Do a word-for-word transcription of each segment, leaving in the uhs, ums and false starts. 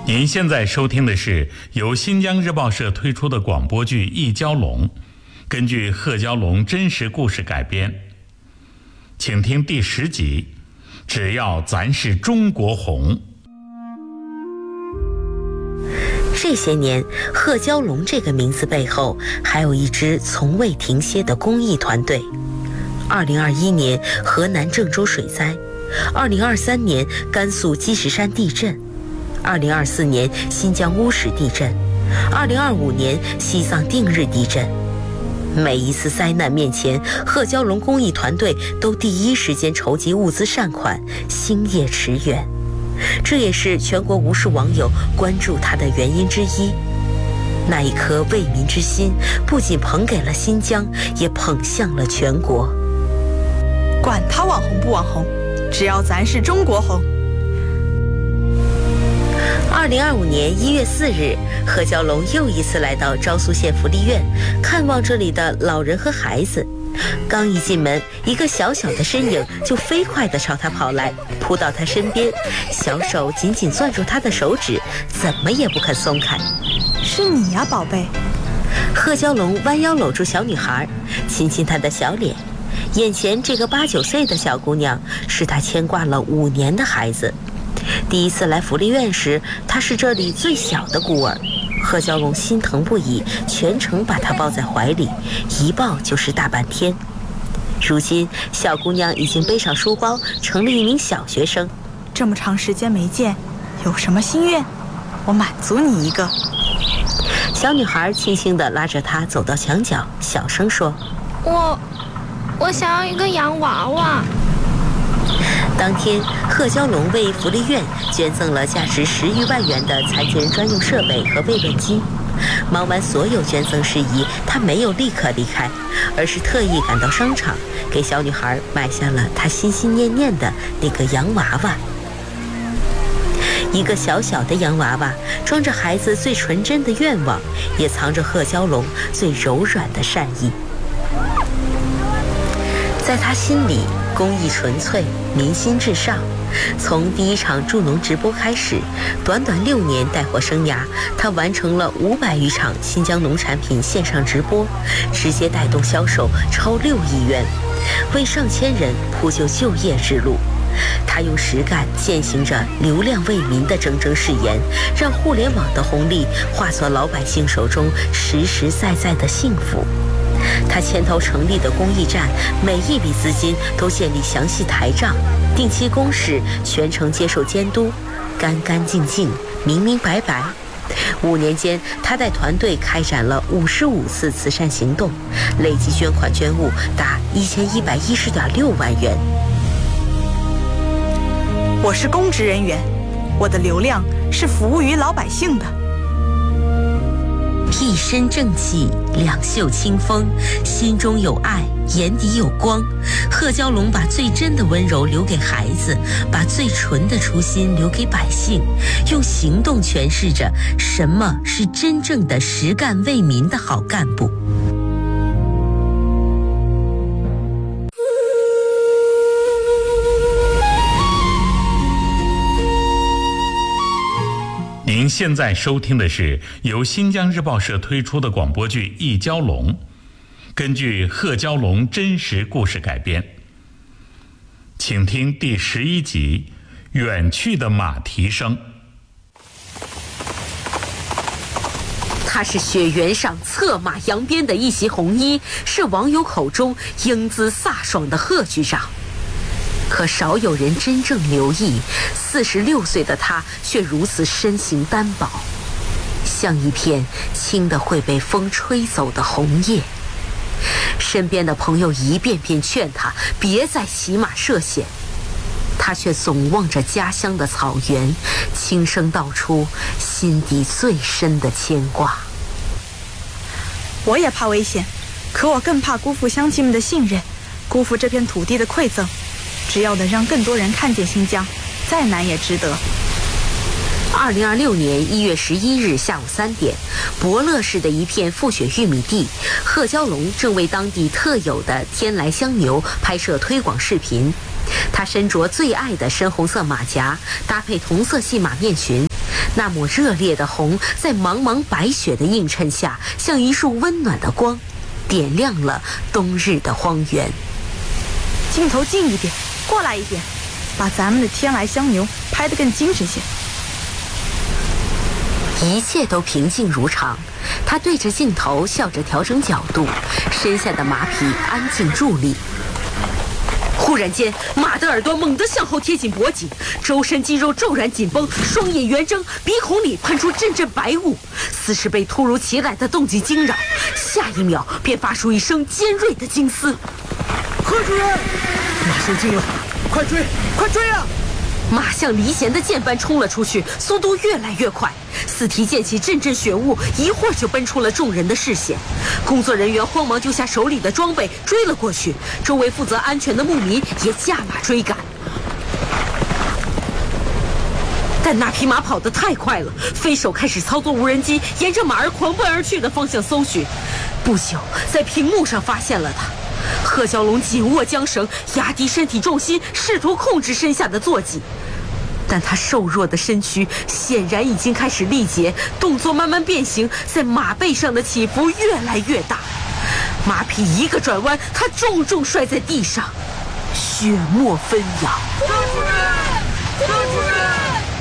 您现在收听的是由新疆日报社推出的广播剧《一蛟龙》，根据贺蛟龙真实故事改编，请听第十集。只要咱是中国红。 这些年，贺蛟龙这个名字背后还有一支从未停歇的公益团队。二零二一年河南郑州水灾，二零二三年甘肃积石山地震，二零二四年新疆乌石地震，二零二五年西藏定日地震。每一次灾难面前，贺蛟龙公益团队都第一时间筹集物资善款，星夜驰援。这也是全国无数网友关注他的原因之一。那一颗为民之心，不仅捧给了新疆，也捧向了全国。 管他网红不网红，只要咱是中国红。 二零二五年一月四日，贺蛟龙又一次来到昭苏县福利院，看望这里的老人和孩子。刚一进门，一个小小的身影就飞快地朝他跑来，扑到他身边，小手紧紧攥住他的手指，怎么也不肯松开。 是你呀，宝贝。 贺蛟龙弯腰搂住小女孩，亲亲她的小脸。眼前这个八九岁的小姑娘，是他牵挂了五年的孩子。第一次来福利院时，她是这里最小的孤儿。贺蛟龙心疼不已，全程把她抱在怀里，一抱就是大半天。如今小姑娘已经背上书包，成了一名小学生。 这么长时间没见，有什么心愿？我满足你一个。 小女孩轻轻地拉着她走到墙角，小声说： 我我想要一个洋娃娃。 当天，贺蛟龙为福利院捐赠了价值十余万元的残疾人专用设备和慰问金。忙完所有捐赠事宜，他没有立刻离开，而是特意赶到商场，给小女孩买下了她心心念念的那个洋娃娃。一个小小的洋娃娃，装着孩子最纯真的愿望，也藏着贺蛟龙最柔软的善意。在他心里，公益纯粹，民心至上。从第一场助农直播开始，短短六年带货生涯，他完成了五百余场新疆农产品线上直播，直接带动销售超六亿元，为上千人铺就就业之路。他用实干践行着流量为民的铮铮誓言，让互联网的红利化作老百姓手中实实在在的幸福。他牵头成立的公益站，每一笔资金都建立详细台账，定期公示，全程接受监督，干干净净，明明白白。五年间，他带团队开展了五十五次慈善行动，累计捐款捐物达一千一百一十点六万元。 我是公职人员，我的流量是服务于老百姓的。 一身正气，两袖清风，心中有爱，眼底有光。贺蛟龙把最真的温柔留给孩子，把最纯的初心留给百姓，用行动诠释着什么是真正的实干为民的好干部。 您现在收听的是由新疆日报社推出的广播剧《一蛟龙》，根据贺蛟龙真实故事改编，请听第十一集《远去的马蹄声》。 他是雪原上策马扬鞭的一袭红衣，是网友口中英姿飒爽的贺局长。可少有人真正留意，四十六岁的他却如此身形单薄，像一片轻得会被风吹走的红叶。身边的朋友一遍遍劝他别再骑马涉险，他却总望着家乡的草原，轻声道出心底最深的牵挂。 我也怕危险，可我更怕辜负乡亲们的信任，辜负这片土地的馈赠。只要能让更多人看见新疆，再难也值得。 二零二六年一月十一日下午三点，博乐市的一片覆雪玉米地，贺蛟龙正为当地特有的天来香牛拍摄推广视频。他身着最爱的深红色马甲，搭配同色系马面裙， 那抹热烈的红在茫茫白雪的映衬下，像一束温暖的光，点亮了冬日的荒原。 镜头近一点，过来一点，把咱们的天来香牛拍得更精神些。 一切都平静如常，他对着镜头笑着调整角度，身下的马匹安静伫立。忽然间，马的耳朵猛地向后贴紧脖颈，周身肌肉骤然紧绷，双眼圆睁，鼻孔里喷出阵阵白雾，似是被突如其来的动静惊扰，下一秒便发出一声尖锐的惊嘶。 贺主任，马受惊了，快追，快追啊！ 马像离弦的箭般冲了出去，速度越来越快，四蹄溅起阵阵血雾，一会儿就奔出了众人的视线。工作人员慌忙丢下手里的装备追了过去，周围负责安全的牧民也驾马追赶。但那匹马跑得太快了，飞手开始操作无人机，沿着马儿狂奔而去的方向搜寻。不久，在屏幕上发现了他。贺蛟龙紧握缰绳，压低身体重心，试图控制身下的坐骑，但他瘦弱的身躯显然已经开始力竭，动作慢慢变形，在马背上的起伏越来越大。马匹一个转弯，他重重摔在地上，血沫纷扬。 周主任，周主任！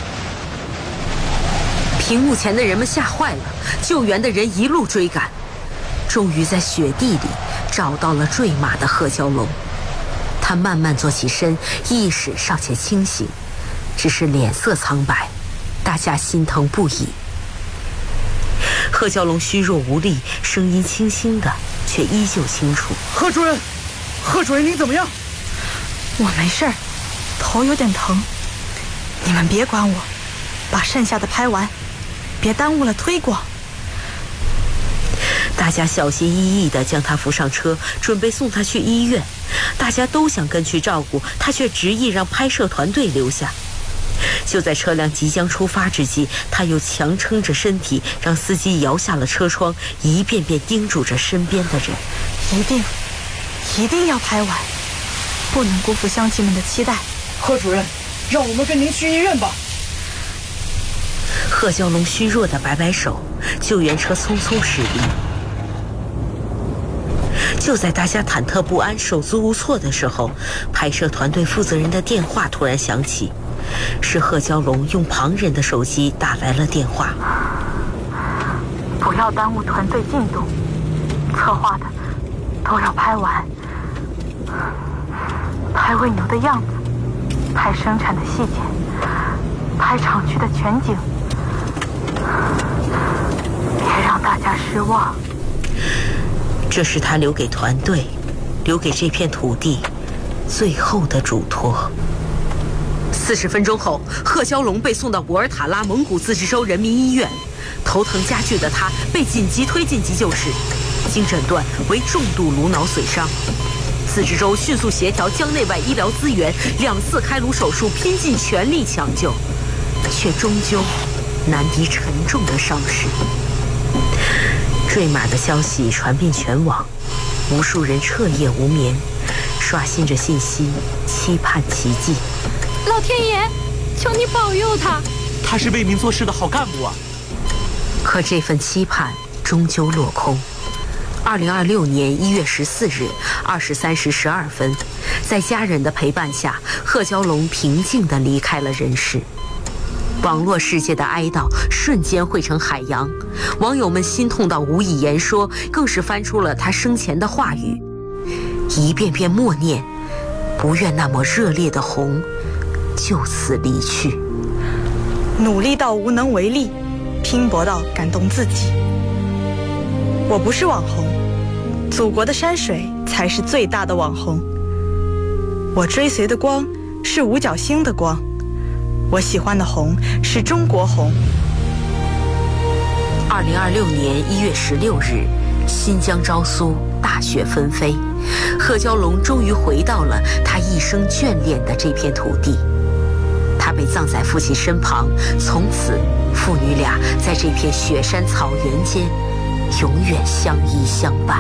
屏幕前的人们吓坏了，救援的人一路追赶，终于在雪地里找到了坠马的贺蛟龙。他慢慢坐起身，意识尚且清醒，只是脸色苍白，大家心疼不已。贺蛟龙虚弱无力，声音轻轻的，却依旧清楚。 贺主任，贺主任您怎么样？ 我没事儿，头有点疼。你们别管我，把剩下的拍完，别耽误了推广。 大家小心翼翼地将他扶上车，准备送他去医院。大家都想跟去照顾他，却执意让拍摄团队留下。就在车辆即将出发之际，他又强撑着身体，让司机摇下了车窗，一遍遍叮嘱着身边的人： 一定一定要拍完，不能辜负乡亲们的期待。 贺主任，让我们跟您去医院吧。 贺蛟龙虚弱地摆摆手，救援车匆匆驶离。就在大家忐忑不安、手足无措的时候，拍摄团队负责人的电话突然响起，是贺蛟龙用旁人的手机打来了电话。 不要耽误团队进度，策划的都要拍完，拍喂牛的样子，拍生产的细节，拍厂区的全景，别让大家失望。 这是他留给团队，留给这片土地最后的嘱托。四十分钟后，贺蛟龙被送到博尔塔拉蒙古自治州人民医院，头疼加剧的他被紧急推进急救室，经诊断为重度颅脑损伤。自治州迅速协调疆内外医疗资源，两次开颅手术，拼尽全力抢救，却终究难敌沉重的伤势。坠马的消息传遍全网，无数人彻夜无眠，刷新着信息，期盼奇迹。 老天爷，求你保佑他！ 他是为民做事的好干部啊！ 可这份期盼终究落空。二零二六年一月十四日二十三时十二分，在家人的陪伴下，贺蛟龙平静地离开了人世。网络世界的哀悼瞬间汇成海洋，网友们心痛到无以言说，更是翻出了他生前的话语，一遍遍默念，不愿那么热烈的红就此离去。 努力到无能为力，拼搏到感动自己。我不是网红，祖国的山水才是最大的网红。我追随的光是五角星的光，我喜欢的红是中国红。 二零二六年一月十六日，新疆昭苏大雪纷飞，贺蛟龙终于回到了他一生眷恋的这片土地。他被葬在父亲身旁，从此父女俩在这片雪山草原间永远相依相伴。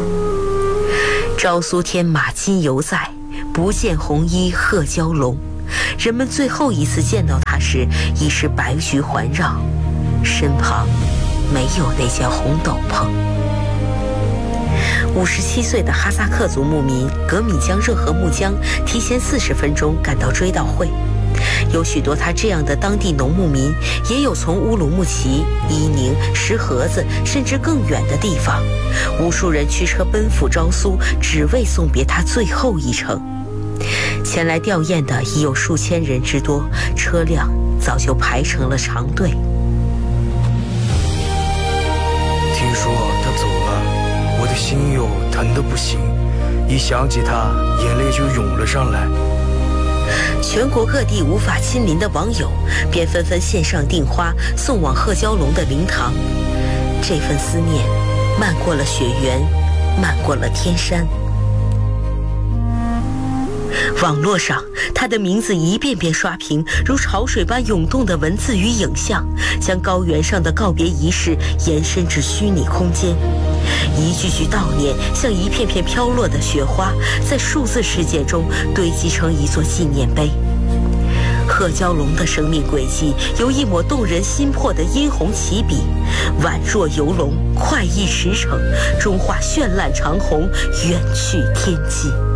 昭苏天马今犹在，不见红衣贺蛟龙。 人们最后一次见到他时，已是白菊环绕，身旁没有那件红斗篷。五十七岁的哈萨克族牧民格米江热河木江提前四十分钟赶到追悼会。有许多他这样的当地农牧民，也有从乌鲁木齐、伊宁、石河子甚至更远的地方，无数人驱车奔赴昭苏，只为送别他最后一程。前来吊唁的已有数千人之多，车辆早就排成了长队。 听说他走了，我的心又疼得不行，一想起他，眼泪就涌了上来。 全国各地无法亲临的网友便纷纷献上订花，送往贺蛟龙的灵堂。这份思念漫过了雪原，漫过了天山。网络上，他的名字一遍遍刷屏，如潮水般涌动的文字与影像，将高原上的告别仪式延伸至虚拟空间。一句句悼念像一片片飘落的雪花，在数字世界中堆积成一座纪念碑。贺蛟龙的生命轨迹由一抹动人心魄的殷红起笔，宛若游龙，快意驰骋，终化绚烂长虹，远去天际。